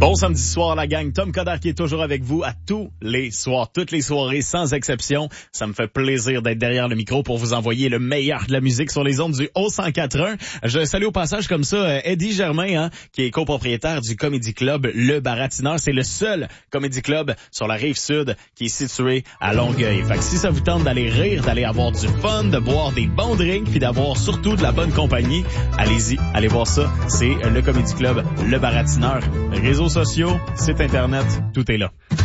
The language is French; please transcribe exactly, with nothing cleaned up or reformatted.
Bon samedi soir, la gang. Tom Coderre qui est toujours avec vous à tous les soirs, toutes les soirées, sans exception. Ça me fait plaisir d'être derrière le micro pour vous envoyer le meilleur de la musique sur les ondes du Haut cent quatre un. Je salue au passage comme ça Eddie Germain, hein, qui est copropriétaire du Comedy Club Le Baratineur. C'est le seul Comedy Club sur la rive sud qui est situé à Longueuil. Fait que si ça vous tente d'aller rire, d'aller avoir du fun, de boire des bons drinks, puis d'avoir surtout de la bonne compagnie, allez-y, allez voir ça. C'est le Comedy Club Le Baratineur. Réseaux sociaux, site internet, tout est là.